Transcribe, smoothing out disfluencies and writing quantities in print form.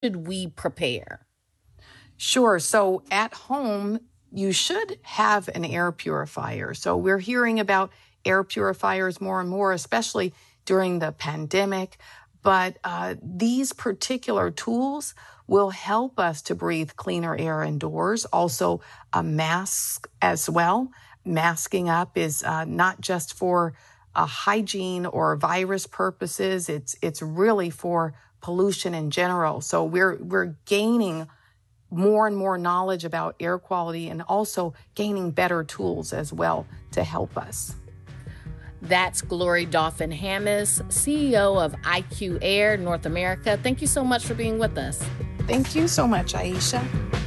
should we prepare? Sure. So at home, you should have an air purifier. So we're hearing about air purifiers more and more, especially during the pandemic. But these particular tools will help us to breathe cleaner air indoors. Also, a mask as well. Masking up is not just for hygiene or virus purposes. It's really for pollution in general. So we're gaining more and more knowledge about air quality and also gaining better tools as well to help us. That's Glory Dauphin-Hammis, CEO of IQ Air North America. Thank you so much for being with us. Thank you so much, Aisha.